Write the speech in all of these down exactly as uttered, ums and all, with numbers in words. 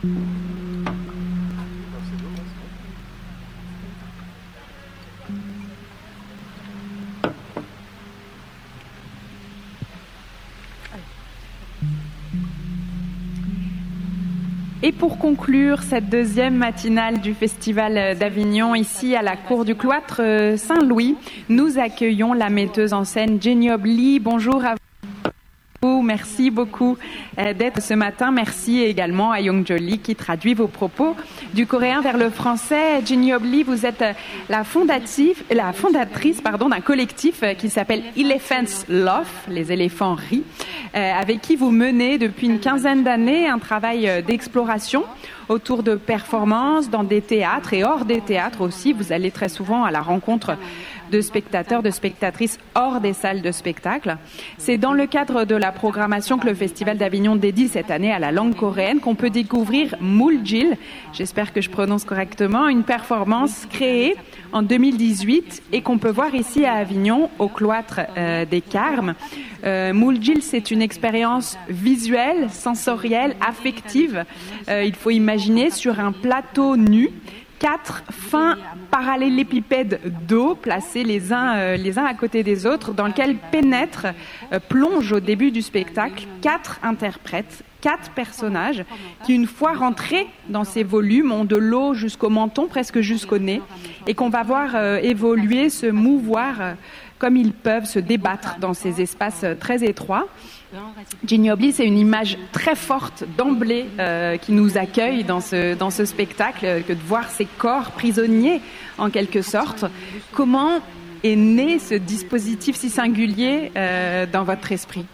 Et pour conclure cette deuxième matinale du Festival d'Avignon, ici à la cour du cloître Saint-Louis, nous accueillons la metteuse en scène Jeniob Lee. Bonjour à vous. Merci beaucoup d'être ce matin. Merci également à Young-jo Lee qui traduit vos propos du coréen vers le français. Jeniob Lee, vous êtes la, fondative, la fondatrice pardon, d'un collectif qui s'appelle Elephants Laugh, les éléphants rient, avec qui vous menez depuis une quinzaine d'années un travail d'exploration autour de performances dans des théâtres et hors des théâtres aussi. Vous allez très souvent à la rencontre de spectateurs, de spectatrices hors des salles de spectacle. C'est dans le cadre de la programmation que le Festival d'Avignon dédie cette année à la langue coréenne qu'on peut découvrir Muljil, j'espère que je prononce correctement, une performance créée en deux mille dix-huit et qu'on peut voir ici à Avignon au cloître euh, des Carmes. Euh, Muljil, c'est une expérience visuelle, sensorielle, affective. Euh, il faut imaginer sur un plateau nu quatre fins parallélépipèdes d'eau placés les uns, euh, les uns à côté des autres dans lequel pénètrent, euh, plongent au début du spectacle quatre interprètes, quatre personnages qui, une fois rentrés dans ces volumes, ont de l'eau jusqu'au menton, presque jusqu'au nez, et qu'on va voir euh, évoluer, se mouvoir euh, comme ils peuvent, se débattre dans ces espaces euh, très étroits. Jeniob Lee, c'est une image très forte d'emblée euh, qui nous accueille dans ce, dans ce spectacle, que de voir ces corps prisonniers en quelque sorte. Comment est né ce dispositif si singulier euh, dans votre esprit?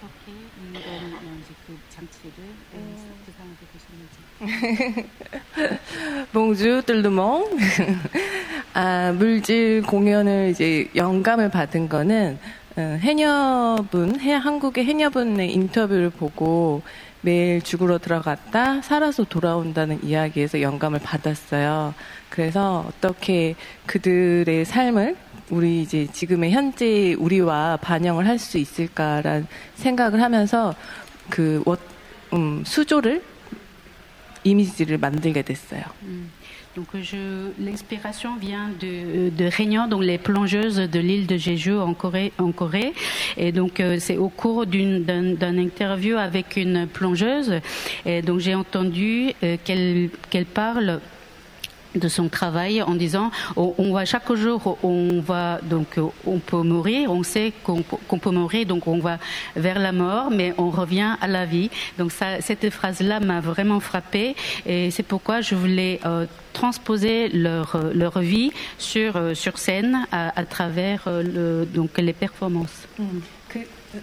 Bonjour tout le monde. 아, 물질 공연을 이제 영감을 받은 거는 어, 해녀분, 해, 한국의 해녀분의 인터뷰를 보고 매일 죽으러 들어갔다 살아서 돌아온다는 이야기에서 영감을 받았어요. 그래서 어떻게 그들의 삶을 우리 이제 지금의 현재 우리와 반영을 할 수 있을까라는 생각을 하면서 그 음, 수조를 이미지를 만들게 됐어요. 음. Donc je, l'inspiration vient de, de Réunion, donc les plongeuses de l'île de Jeju en Corée, en Corée. Et donc euh, c'est au cours d'une, d'un, d'un interview avec une plongeuse. Et donc j'ai entendu euh, qu'elle, qu'elle parle de son travail en disant on, on va chaque jour on va donc on peut mourir, on sait qu'on, qu'on peut mourir, donc on va vers la mort, mais on revient à la vie. Donc ça, cette phrase là m'a vraiment frappée et c'est pourquoi je voulais euh, transposer leur leur vie sur sur scène à, à travers le, donc les performances. 음, 그,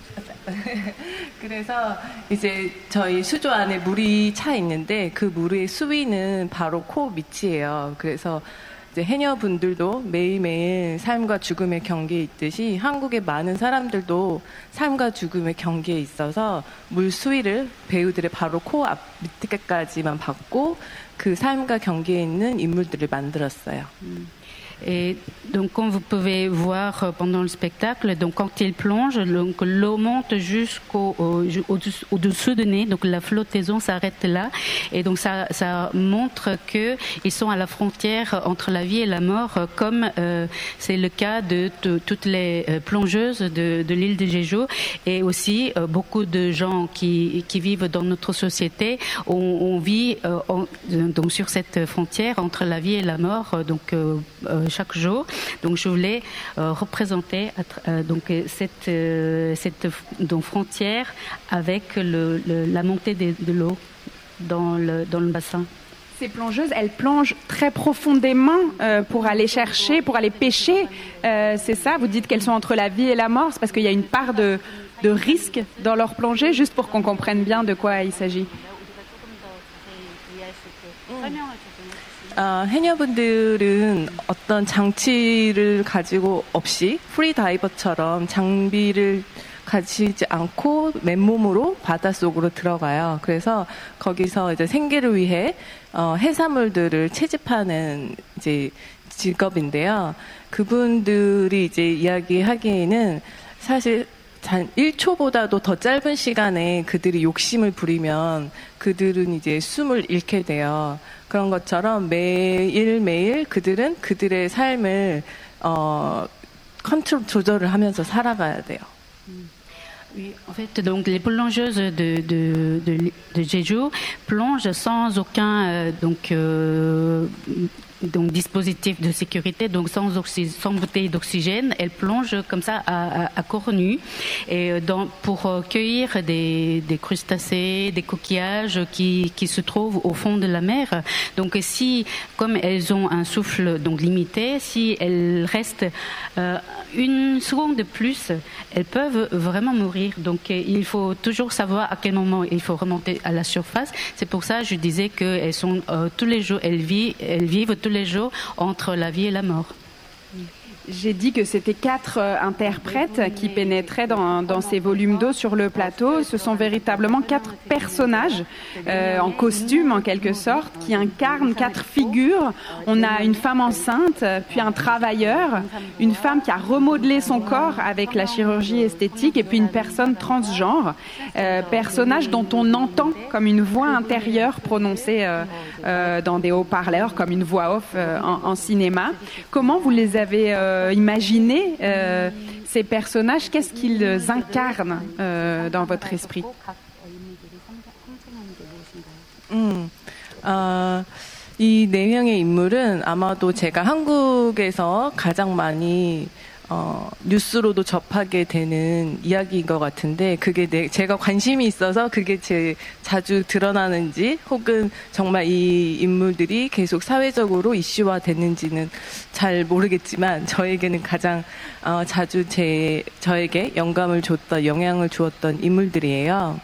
그래서 이제 저희 수조 안에 물이 차 있는데 그 물의 수위는 바로 코 밑이에요. 그래서 이제 해녀분들도 매일매일 삶과 죽음의 경계에 있듯이 한국의 많은 사람들도 삶과 죽음의 경계에 있어서 물 수위를 배우들의 바로 코 앞 밑에까지만 받고 그 삶과 경계에 있는 인물들을 만들었어요. 음. Et donc, comme vous pouvez voir pendant le spectacle, donc quand ils plongent, donc l'eau monte jusqu'au au, au, au-dessous du nez, donc la flottaison s'arrête là, et donc ça, ça montre que ils sont à la frontière entre la vie et la mort, comme euh, c'est le cas de, de toutes les plongeuses de, de l'île de Jeju, et aussi euh, beaucoup de gens qui, qui vivent dans notre société, on, on vit euh, on, donc sur cette frontière entre la vie et la mort, donc euh, chaque jour. Donc je voulais euh, représenter euh, donc cette euh, cette donc frontière avec le, le, la montée de, de l'eau dans le dans le bassin. Ces plongeuses, elles plongent très profondément euh, pour aller chercher, pour aller pêcher. Euh, c'est ça, vous dites qu'elles sont entre la vie et la mort, c'est parce qu'il y a une part de de risque dans leur plongée, juste pour qu'on comprenne bien de quoi il s'agit. 어, 해녀분들은 어떤 장치를 가지고 없이 프리다이버처럼 장비를 가지지 않고 맨몸으로 바닷속으로 들어가요. 그래서 거기서 이제 생계를 위해 어, 해산물들을 채집하는 이제 직업인데요. 그분들이 이제 이야기하기에는 사실 일 초보다도 더 짧은 시간에 그들이 욕심을 부리면 그들은 이제 숨을 잃게 돼요. 그런 것처럼 매일매일 그들은 그들의 삶을 어, 컨트롤 조절을 하면서 살아가야 돼요. Oui, en fait, donc les plongeuses de, de, de, de Jeju plongent sans aucun euh, donc, euh, donc dispositif de sécurité, donc sans, oxy- sans bouteille d'oxygène. Elles plongent comme ça à, à, à corps nu et dans, pour cueillir des, des crustacés, des coquillages qui, qui se trouvent au fond de la mer. Donc si, comme elles ont un souffle donc limité, si elles restent euh, une seconde de plus, elles peuvent vraiment mourir. Donc il faut toujours savoir à quel moment il faut remonter à la surface. C'est pour ça que je disais qu'elles sont euh, tous les jours, elles vivent, elles vivent tous les jours entre la vie et la mort. J'ai dit que c'était quatre euh, interprètes qui pénétraient dans, dans ces volumes d'eau sur le plateau. Ce sont véritablement quatre personnages euh, en costume en quelque sorte qui incarnent quatre figures. On a une femme enceinte, puis un travailleur, une femme qui a remodelé son corps avec la chirurgie esthétique et puis une personne transgenre. Euh, personnage dont on entend comme une voix intérieure prononcée euh, euh, dans des haut-parleurs, comme une voix off euh, en, en cinéma. Comment vous les avez euh, imaginez euh, ces personnages, qu'est-ce qu'ils incarnent euh, dans votre esprit? 음, 어, 이 네 명의 인물은 아마도 제가 한국에서 가장 많이 어, 뉴스로도 접하게 되는 이야기인 것 같은데 그게 내, 제가 관심이 있어서 그게 제 자주 드러나는지 혹은 정말 이 인물들이 계속 사회적으로 이슈화 됐는지는 잘 모르겠지만 저에게는 가장 어, 자주 제 저에게 영감을 줬던 영향을 주었던 인물들이에요.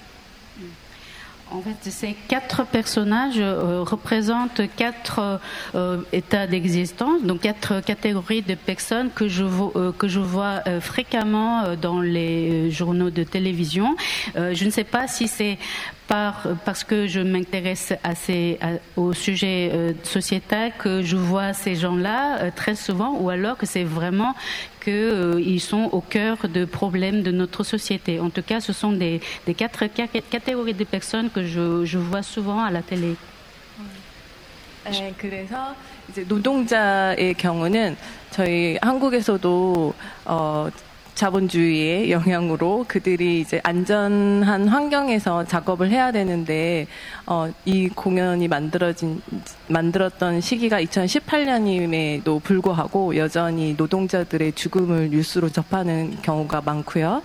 En fait, ces quatre personnages euh, représentent quatre euh, états d'existence, donc quatre catégories de personnes que je, vo- euh, que je vois euh, fréquemment euh, dans les journaux de télévision. Euh, je ne sais pas si c'est par, parce que je m'intéresse assez à, au sujet euh, sociétal que je vois ces gens-là euh, très souvent, ou alors que c'est vraiment qu'ils euh, sont au cœur de problèmes de notre société. En tout cas, ce sont des, des quatre catégories de personnes que je, je vois souvent à la télé. 네, 그래서 이제 노동자의 경우는 저희 한국에서도 어, 자본주의의 영향으로 그들이 이제 안전한 환경에서 작업을 해야 되는데 어, 이 공연이 만들어진 만들었던 시기가 이천십팔 년임에도 불구하고 여전히 노동자들의 죽음을 뉴스로 접하는 경우가 많고요.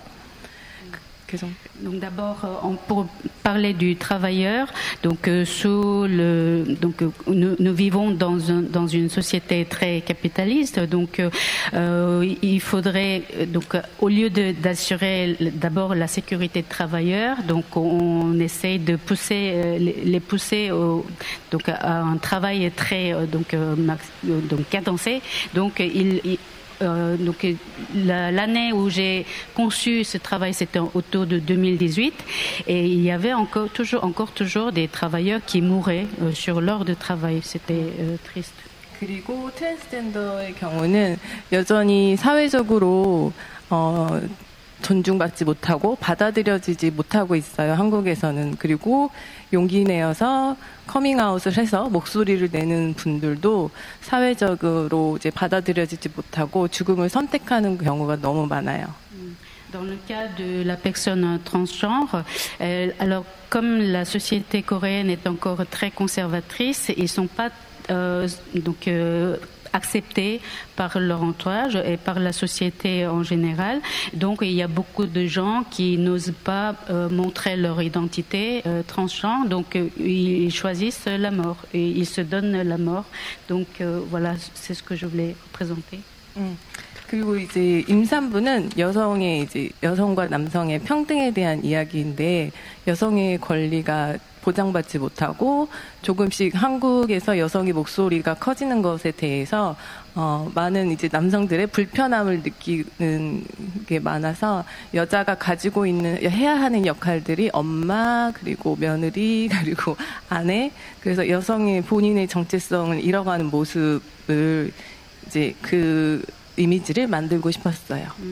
Donc d'abord, on, pour parler du travailleur, donc euh, sous le, donc euh, nous, nous vivons dans un, dans une société très capitaliste, donc euh, il faudrait donc au lieu de, d'assurer d'abord la sécurité des travailleurs, donc on essaie de pousser les, les pousser au, donc à un travail très donc max, donc cadencé, donc il, il Euh, donc la, l'année où j'ai conçu ce travail, c'était autour de deux mille dix-huit, et il y avait encore toujours, encore toujours des travailleurs qui mouraient euh, sur l'heure de travail. C'était euh, triste. 그리고 트랜스젠더의 경우는 여전히 사회적으로 어, 존중받지 못하고 받아들여지지 못하고 있어요. 한국에서는. 그리고 용기 내어서 커밍아웃을 해서 목소리를 내는 분들도 사회적으로 이제 받아들여지지 못하고 죽음을 선택하는 경우가 너무 많아요. Dans le cas de la personne transgenre, euh, alors comme la société coréenne est encore très conservatrice, ils sont pas euh, donc euh, acceptés par leur entourage et par la société en général. Donc il y a beaucoup de gens qui n'osent pas euh, montrer leur identité euh, transgenre, donc euh, ils choisissent la mort et ils se donnent la mort. Donc euh, voilà, c'est ce que je voulais présenter. 음. 그리고 이제 임산부는 여성의 이제 여성과 남성의 평등에 대한 이야기인데 여성의 권리가 보장받지 못하고 조금씩 한국에서 여성의 목소리가 커지는 것에 대해서 어, 많은 이제 남성들의 불편함을 느끼는 게 많아서 여자가 가지고 있는 해야 하는 역할들이 엄마 그리고 며느리 그리고 아내 그래서 여성의 본인의 정체성을 잃어가는 모습을 이제 그 이미지를 만들고 싶었어요. 음.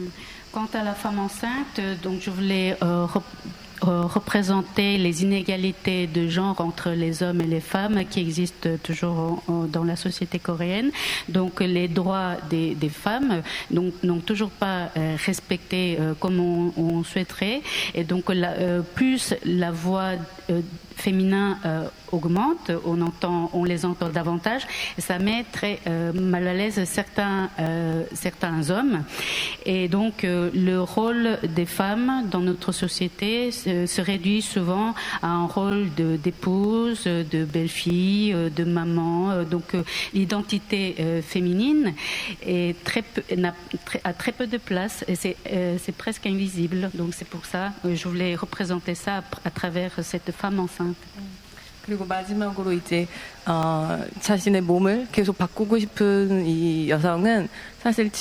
Quant à la femme enceinte, donc je voulais euh, rep- euh, représenter les inégalités de genre entre les hommes et les femmes qui existent toujours en, en, dans la société coréenne. Donc les droits des, des femmes donc, n'ont toujours pas euh, respecté euh, comme on, on souhaiterait. Et donc la, euh, plus la voix euh, féminin euh, augmente, on entend, on les entend davantage, et ça met très euh, mal à l'aise certains euh, certains hommes. Et donc euh, le rôle des femmes dans notre société se, se réduit souvent à un rôle de d'épouse, de belle-fille, de maman. Donc euh, l'identité euh, féminine est très peu, n'a, très, a très peu de place et c'est euh, c'est presque invisible. Donc c'est pour ça que je voulais représenter ça à, à travers cette femme enceinte. 그리고 마지막으로 이제 어, 자신의 몸을 계속 바꾸고 싶은 이 여성은 사실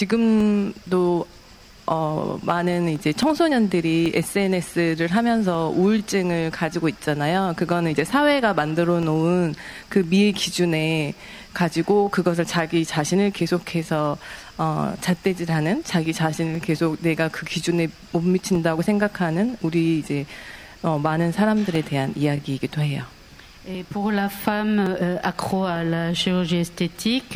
지금도 어, 많은 이제 청소년들이 에스엔에스를 하면서 우울증을 가지고 있잖아요. 그거는 이제 사회가 만들어 놓은 그 미의 기준에 가지고 그것을 자기 자신을 계속해서 어, 잣대질하는 자기 자신을 계속 내가 그 기준에 못 미친다고 생각하는 우리 이제 어, 많은 사람들에 대한 이야기이기도 해요. Et pour la femme euh, accro à la chirurgie esthétique,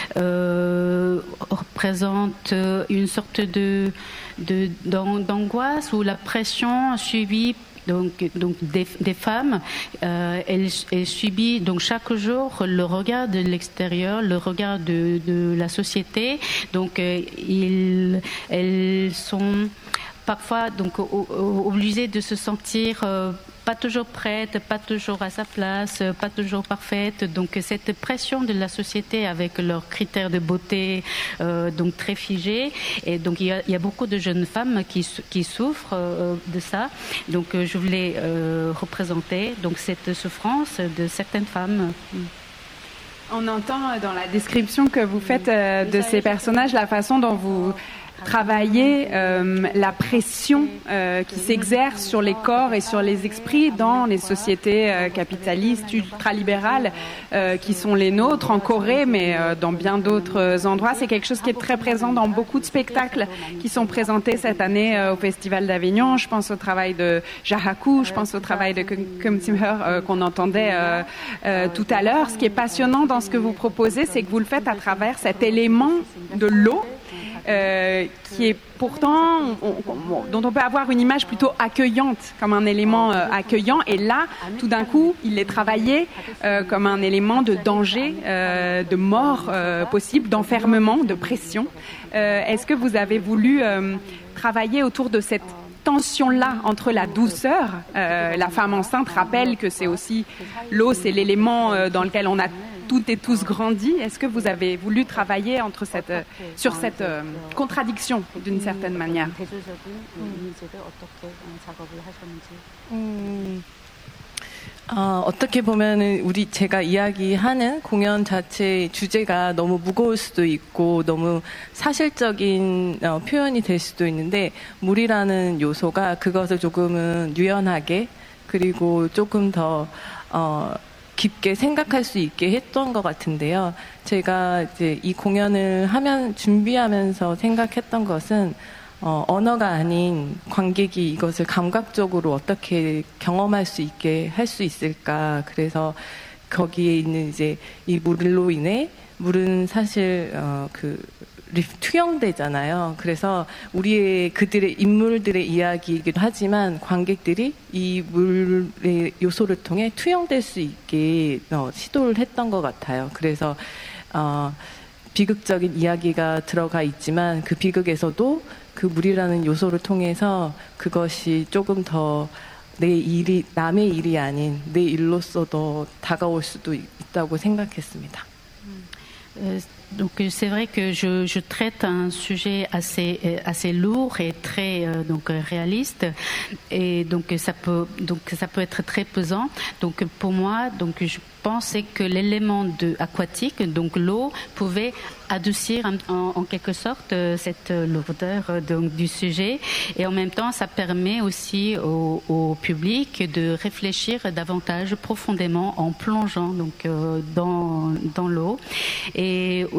euh, représente une sorte de, de d'angoisse ou la pression subie donc donc des, des femmes. Euh, elle, elle subit donc chaque jour le regard de l'extérieur, le regard de, de la société. Donc euh, ils, elles sont parfois donc o- o- obligées de se sentir euh, pas toujours prête, pas toujours à sa place, pas toujours parfaite. Donc cette pression de la société avec leurs critères de beauté euh, donc très figés. Et donc il y a, il y a beaucoup de jeunes femmes qui, qui souffrent euh, de ça. Donc je voulais euh, représenter donc cette souffrance de certaines femmes. On entend dans la description que vous faites euh, de ces personnages la façon dont vous travailler euh, la pression euh, qui s'exerce sur les corps et sur les esprits dans les sociétés euh, capitalistes, ultralibérales euh, qui sont les nôtres en Corée, mais euh, dans bien d'autres endroits. C'est quelque chose qui est très présent dans beaucoup de spectacles qui sont présentés cette année euh, au Festival d'Avignon. Je pense au travail de Jahaku, je pense au travail de Kim Sim-heur euh, qu'on entendait euh, euh, tout à l'heure. Ce qui est passionnant dans ce que vous proposez, c'est que vous le faites à travers cet élément de l'eau Euh, qui est pourtant, on, on, dont on peut avoir une image plutôt accueillante, comme un élément euh, accueillant. Et là, tout d'un coup, il est travaillé euh, comme un élément de danger, euh, de mort euh, possible, d'enfermement, de pression. Euh, est-ce que vous avez voulu euh, travailler autour de cette tension-là entre la douceur, euh, la femme enceinte rappelle que c'est aussi l'eau, c'est l'élément euh, dans lequel on a toutes et tous grandi. Est-ce que vous avez voulu travailler entre cette, euh, sur cette euh, contradiction d'une certaine manière? 음, 어, 어떻게 보면 우리 제가 이야기하는 공연 자체 주제가 너무 무거울 수도 있고 너무 사실적인 어, 표현이 될 수도 있는데 물이라는 요소가 그것을 조금은 유연하게 그리고 조금 더 어, 깊게 생각할 수 있게 했던 것 같은데요. 제가 이제 이 공연을 하면 준비하면서 생각했던 것은 어, 언어가 아닌 관객이 이것을 감각적으로 어떻게 경험할 수 있게 할 수 있을까. 그래서 거기에 있는 이제 이 물로 인해 물은 사실 어, 그 투영되잖아요. 그래서 우리의 그들의 인물들의 이야기이기도 하지만 관객들이 이 물의 요소를 통해 투영될 수 있게 어, 시도를 했던 것 같아요. 그래서 어, 비극적인 이야기가 들어가 있지만 그 비극에서도 그 물이라는 요소를 통해서 그것이 조금 더 내 일이 남의 일이 아닌 내 일로서도 다가올 수도 있다고 생각했습니다. Euh, donc c'est vrai que je, je traite un sujet assez assez lourd et très euh, donc réaliste et donc ça peut donc ça peut être très pesant. Donc pour moi donc je pensais que l'élément de aquatique donc l'eau pouvait adoucir en, en, en quelque sorte cette lourdeur donc du sujet et en même temps ça permet aussi au, au public de réfléchir davantage profondément en plongeant donc euh, dans dans l'eau et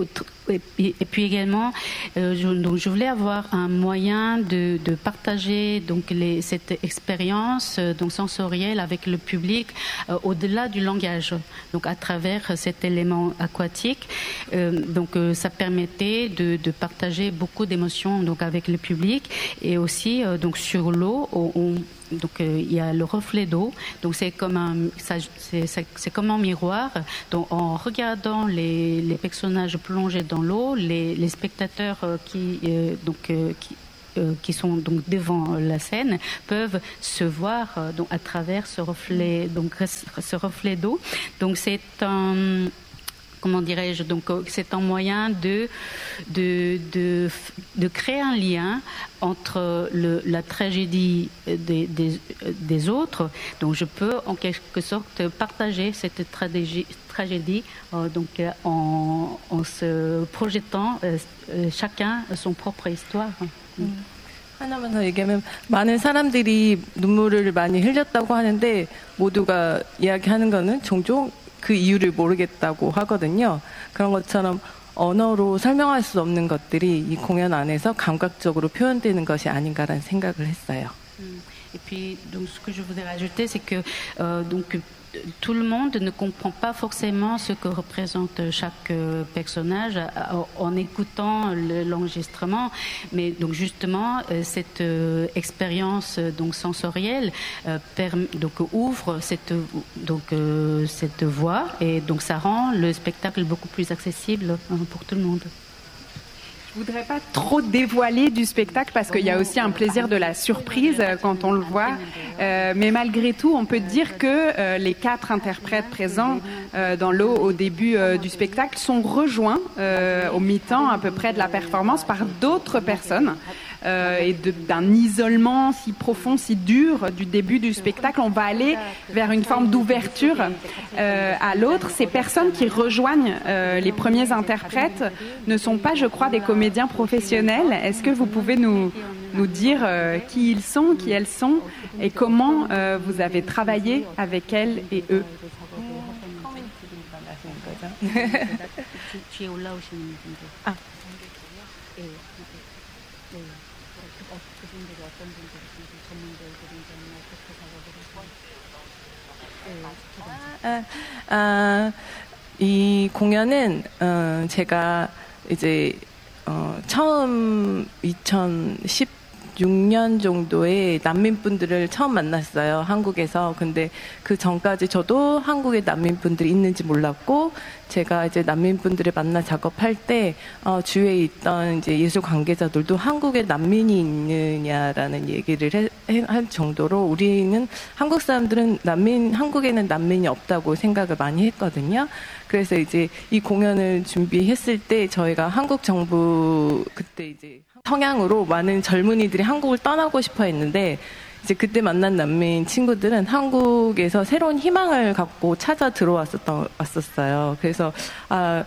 et, et, et puis également, euh, je, donc je voulais avoir un moyen de, de partager donc les, cette expérience euh, donc sensorielle avec le public euh, au-delà du langage. Donc à travers cet élément aquatique, euh, donc euh, ça permettait de, de partager beaucoup d'émotions donc avec le public et aussi euh, donc sur l'eau on, on donc euh, il y a le reflet d'eau, donc c'est comme un ça, c'est, c'est, c'est comme un miroir. Donc en regardant les, les personnages plongés dans l'eau, les, les spectateurs euh, qui euh, donc euh, qui euh, qui sont donc devant la scène peuvent se voir euh, donc à travers ce reflet donc ce reflet d'eau. Donc c'est un comment dirais-je, donc c'est un moyen de, de, de, de créer un lien entre le, la tragédie des, des, des autres. Donc je peux en quelque sorte partager cette tragédie, tragédie euh, donc, en, en se projetant euh, chacun son propre histoire. 음. 하나만 더 얘기하면 많은 사람들이 눈물을 많이 흘렸다고 하는데 모두가 이야기하는 거는 종종 그 이유를 모르겠다고 하거든요. 그런 것처럼 언어로 설명할 수 없는 것들이 이 공연 안에서 감각적으로 표현되는 것이 아닌가라는 생각을 했어요. Et puis, donc, ce que je voudrais rajouter, c'est que euh, donc, tout le monde ne comprend pas forcément ce que représente chaque personnage en écoutant l'enregistrement, mais donc justement cette expérience donc sensorielle donc ouvre cette donc cette voie et donc ça rend le spectacle beaucoup plus accessible pour tout le monde. Je voudrais pas trop dévoiler du spectacle parce qu'il y a aussi un plaisir de la surprise quand on le voit. Euh, mais malgré tout, on peut dire que euh, les quatre interprètes présents euh, dans l'eau au début euh, du spectacle sont rejoints euh, au mi-temps à peu près de la performance par d'autres personnes. Euh, et de, d'un isolement si profond, si dur du début du spectacle, on va aller vers une forme d'ouverture euh, à l'autre. Ces personnes qui rejoignent euh, les premiers interprètes ne sont pas, je crois, des comédiens professionnels. Est-ce que vous pouvez nous, nous dire euh, qui ils sont, qui elles sont et comment euh, vous avez travaillé avec elles et eux? ah. 아, 아, 이 공연은 어, 제가 이제 어, 처음 이천십육 년 정도에 난민분들을 처음 만났어요, 한국에서. 근데 그 전까지 저도 한국에 난민분들이 있는지 몰랐고, 제가 이제 난민분들을 만나 작업할 때 어, 주위에 있던 이제 예술 관계자들도 한국에 난민이 있느냐라는 얘기를 해, 해, 할 정도로 우리는 한국 사람들은 난민 한국에는 난민이 없다고 생각을 많이 했거든요. 그래서 이제 이 공연을 준비했을 때 저희가 한국 정부 그때 이제 성향으로 많은 젊은이들이 한국을 떠나고 싶어 했는데 이제 그때 만난 난민 친구들은 한국에서 새로운 희망을 갖고 찾아 들어왔었던 왔었어요. 그래서 아,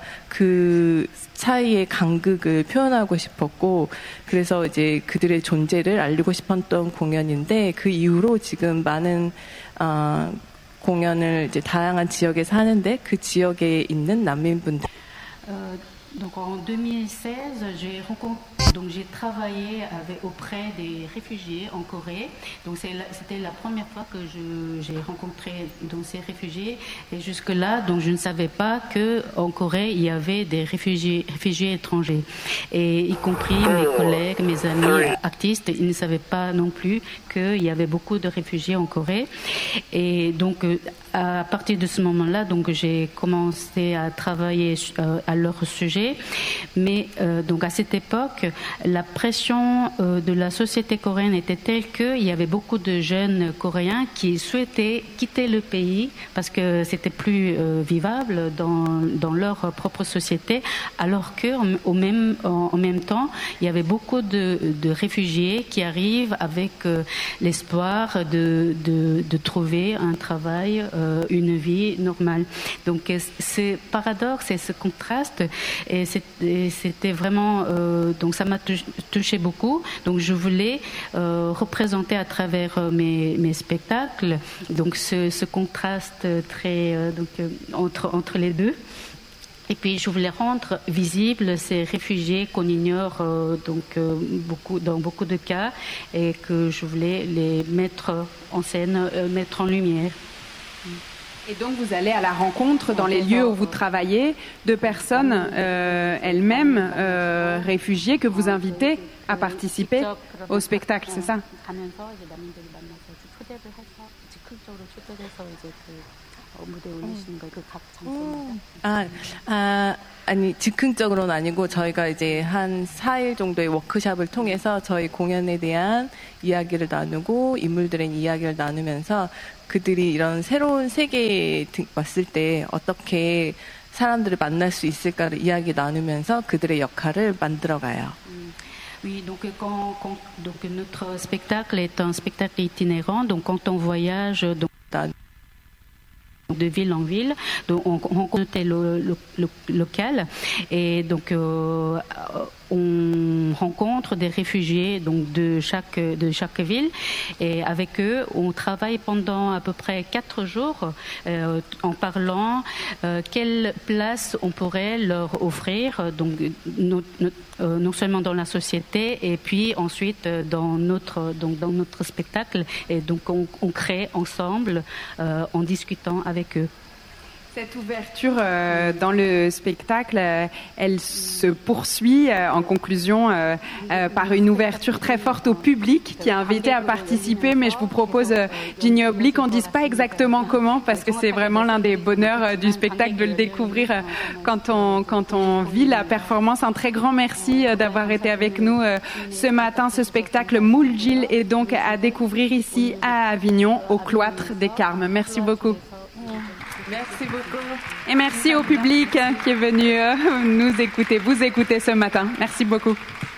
그 차이의 간극을 표현하고 싶었고, 그래서 이제 그들의 존재를 알리고 싶었던 공연인데 그 이후로 지금 많은 아, 공연을 이제 다양한 지역에서 하는데 그 지역에 있는 난민분들. Euh, donc en deux mille seize, j'ai rencontré, donc j'ai travaillé avec, auprès des réfugiés en Corée. Donc c'est la, c'était la première fois que je, j'ai rencontré donc ces réfugiés. Et jusque là, donc je ne savais pas que en Corée il y avait des réfugiés, réfugiés étrangers. Et y compris mes collègues, mes amis artistes, ils ne savaient pas non plus qu'il y avait beaucoup de réfugiés en Corée. Et donc à partir de ce moment-là, donc j'ai commencé à travailler euh, à leur sujet. Mais euh, donc à cette époque, la pression euh, de la société coréenne était telle qu'il y avait beaucoup de jeunes coréens qui souhaitaient quitter le pays parce que c'était plus euh, vivable dans, dans leur propre société, alors que en, au même, en, en même temps, il y avait beaucoup de, de réfugiés qui arrivent avec euh, l'espoir de, de, de trouver un travail, euh, une vie normale. Donc ce paradoxe et ce contraste, et c'était vraiment euh, donc ça m'a touché beaucoup. Donc je voulais euh, représenter à travers mes, mes spectacles donc ce, ce contraste très euh, donc euh, entre entre les deux. Et puis je voulais rendre visibles ces réfugiés qu'on ignore euh, donc euh, beaucoup dans beaucoup de cas et que je voulais les mettre en scène, euh, mettre en lumière. Et donc vous allez à la rencontre dans les lieux où vous travaillez de personnes euh, elles-mêmes euh, réfugiées que vous invitez à participer au spectacle, c'est ça? 아, 아, 아니, 즉흥적으로는 아니고 저희가 이제 한 사 일 정도의 워크숍을 통해서 저희 공연에 대한 이야기를 나누고 인물들의 이야기를 나누면서 그들이 이런 새로운 세계에 왔을 때 어떻게 사람들을 만날 수 있을까를 이야기 나누면서 그들의 역할을 만들어가요. Oui, donc, quand, quand, donc notre spectacle est un spectacle itinérant, donc quand on voyage donc, de ville en ville, donc on rencontre le, le, le local et donc euh, on rencontre des réfugiés donc de chaque de chaque ville et avec eux on travaille pendant à peu près quatre jours euh, en parlant euh, quelle place on pourrait leur offrir donc no, no, euh, non seulement dans la société et puis ensuite dans notre donc dans notre spectacle et donc on, on crée ensemble euh, en discutant avec eux. Cette ouverture euh, dans le spectacle, euh, elle se poursuit euh, en conclusion euh, euh, par une ouverture très forte au public qui est invité à participer. Mais je vous propose, euh, Ginny Oblique, qu'on ne dise pas exactement comment parce que c'est vraiment l'un des bonheurs euh, du spectacle de le découvrir euh, quand on, quand on vit la performance. Un très grand merci euh, d'avoir été avec nous euh, ce matin. Ce spectacle Moule Gilles est donc à découvrir ici à Avignon au Cloître des Carmes. Merci beaucoup. Merci beaucoup. Et merci au public qui est venu nous écouter, vous écouter ce matin. Merci beaucoup.